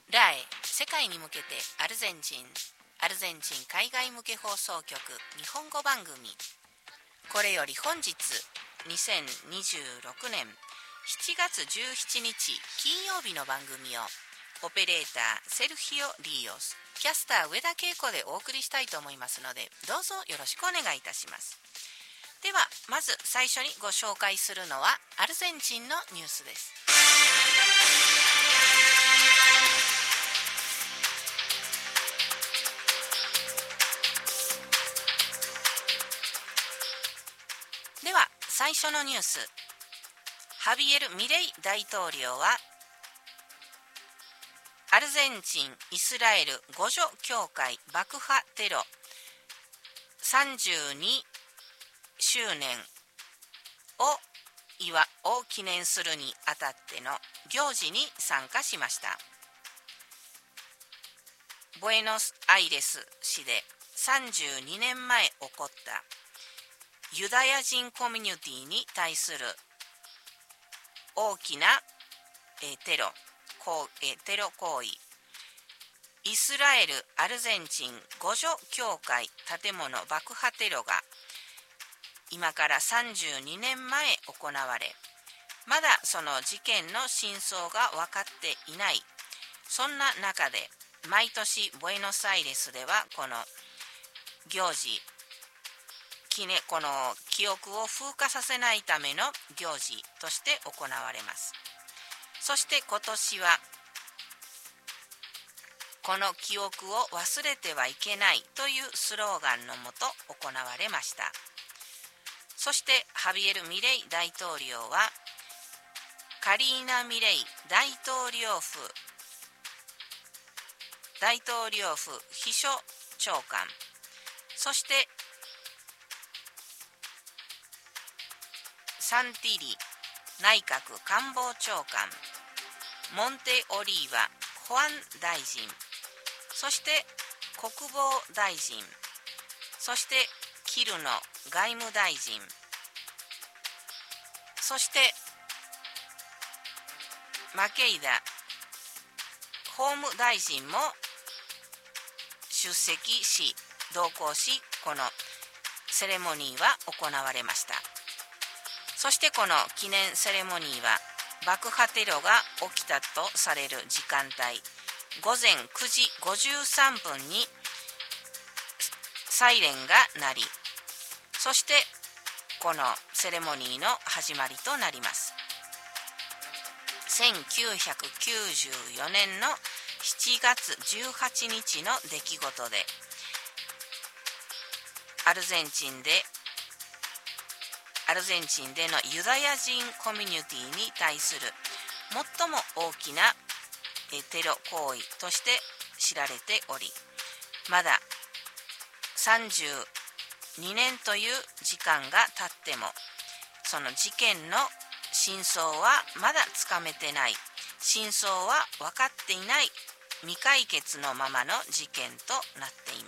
ラエ世界に向けてアルゼンチン海外向け放送局日本語番組。これより本日2026年7月17日金曜日の番組をオペレーターセルヒオ・リーオス、キャスター上田恵子でお送りしたいと思いますので、どうぞよろしくお願いいたします。ではまず最初にご紹介するのはアルゼンチンのニュースです。では最初のニュース、ハビエル・ミレイ大統領はアルゼンチン・イスラエル互助協会爆破テロ32周年を記念するにあたっての行事に参加しました。ブエノスアイレス市で32年前起こったユダヤ人コミュニティに対する大きなテロ行為、イスラエル・アルゼンチン互助協会建物爆破テロが今から32年前行われ、まだその事件の真相が分かっていない。そんな中で毎年ブエノスアイレスではこの行事、この記憶を風化させないための行事として行われます。そして今年はこの記憶を忘れてはいけないというスローガンのもと行われました。そしてハビエル・ミレイ大統領はカリーナ・ミレイ大統領府秘書長官、そしてサンティリ内閣官房長官、モンテオリーバ保安大臣、そして国防大臣、そしてキルノ外務大臣、そしてマケイダ法務大臣も出席し同行し、このセレモニーは行われました。そしてこの記念セレモニーは爆破テロが起きたとされる時間帯、午前9時53分にサイレンが鳴り、そしてこのセレモニーの始まりとなります。1994年の7月18日の出来事で、アルゼンチンでのユダヤ人コミュニティに対する最も大きなテロ行為として知られており、まだ32年という時間が経ってもその事件の真相はまだつかめてない、真相は分かっていない未解決のままの事件となっています。